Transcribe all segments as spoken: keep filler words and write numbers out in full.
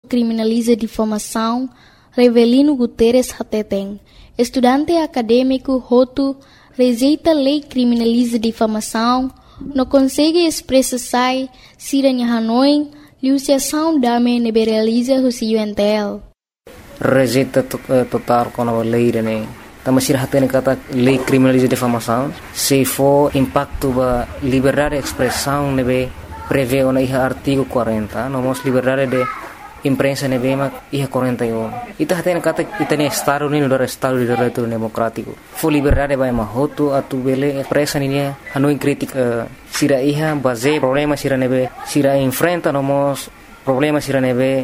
criminaliza difamação, Revelino Guterres Hateten, estudante acadêmico Hotu, rejeita lei criminaliza difamação, não consegue expressar se em Hanoi, liuciação dame neberaliza o cientel. Rejeita total com a lei, né? Tama sira hatene kata lei criminaliza difamação, se for impacto ba liberdade de expressão nebe prevê ona iha artigo quarenta, nomos liberdade de imprensa nebe ma iha quarenta e um. Ita hatene kata itane estado ni no estado de direito democrático. For liberdade ba ma hotu atu bele presa ni Hanoi crítica sira iha base problema sira nebe sira enfrenta nomos problema sira nebe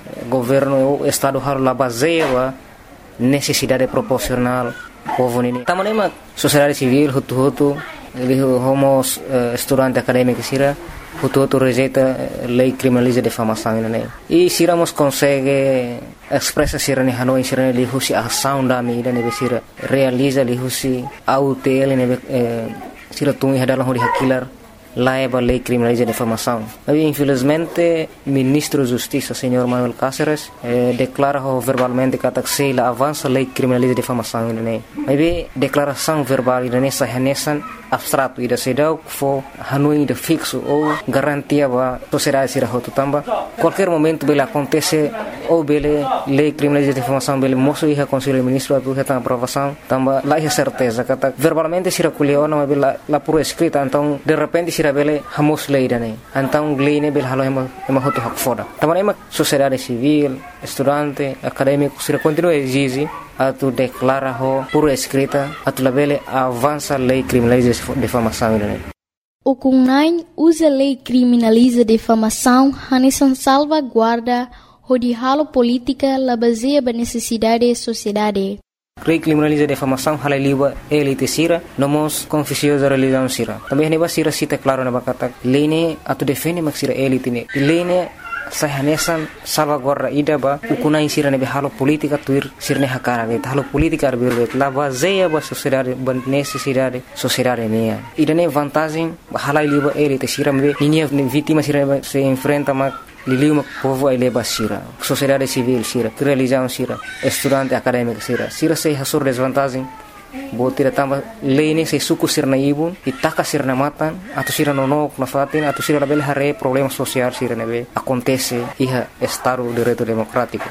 governo estado har la base ba necessidade proporcional povo nini. Tamanema sociedade civil hutu hutu lihu homos uh, estudante acadêmico sira hutu hutu rejeita lei criminaliza difamação nini. E siramos consegue expressa sira ni Hanoi sira ni lihu si ação da mida ni sira realiza lihu si autel ni uh, sira tungi hadalang hodi hakilar laiba lei criminaliza difamação. Mas infelizmente ministro da Justiça, senhor Manuel Cáceres, eh, declara verbalmente que se la avança lei criminaliza difamação né. Mas declaração verbal né sahanesan abstrato ida sedau fo Hanoi de fixo ou garantia ba sociedade sira hotu tamba qualquer momento bela acontece ou bele lei criminaliza difamação bele moço iha conselho ministro atu heta aprovação tamba lá é certeza kata verbalmente sira kuliona mas bela la por escrita então de repente sira bele hamos lei dane então lei ne bele halo ema ema hotu hak foda tamba ema sociedade civil estudante acadêmico sira continua exige atu declara ho por escrita atu labele avança lei criminaliza difamação né. O Cunhai usa lei criminaliza difamação hanesan salvaguarda de halo política la baseia ba necessidade da sociedade. Lei criminaliza difamação hala liba elite sira nomos confissões da religião sira. Também neba sira cita claro na bakata lei ne atu defende mak sira elite ne. Lei ne sahanesan salvaguarda ida ba ukunai sira nebe halo politika tuir sirne hakara ne halo politika arbir la baseia ba sociedade ba necessidade sociedade ne ida ne vantagem hala liba elite sira me ninia vítima sira se enfrenta mak liliu mak povo ai leba sira sociedade civil sira religião sira estudante acadêmico sira sira se hasur desvantagem botira tamba lei se suku sirna ibun itaka sirna matan atau sira nonok na fatin atau sira label hare problema social sira nebe acontece iha estado de direito democrático.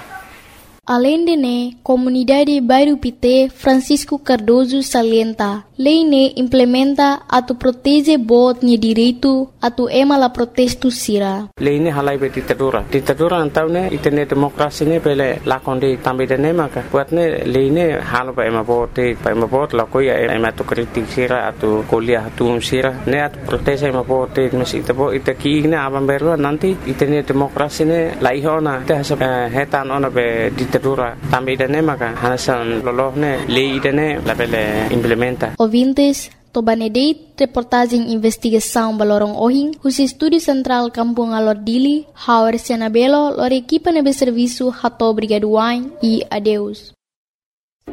Além de ne, comunidade Bairro Pité Francisco Cardoso salienta, lei ne implementa atu protege bot ni direito atu ema la protesto sira. Lei ne halai be ditadura. Ditadura antau ne itene demokrasi ne pele lakonde tambe de ne maka. Buat ne lei ne halo ba ema bote, ba ema bot la koya ema tu kritik sira atu kuliah atu sira ne atu protege ema bote mesi tabo itaki ne abam beru nanti itene demokrasi ne laihona te hasa hetan ona be ditadura tambe dene maka hanasan lolohne lei dene labele implementa. Ouvintes, Tobanedeit, reportagem investigação Balorong Ohing, os estúdio central Kampung Alordili, Hauer Senabelo, lor equipa nebe serviço Hato Brigaduain e adeus.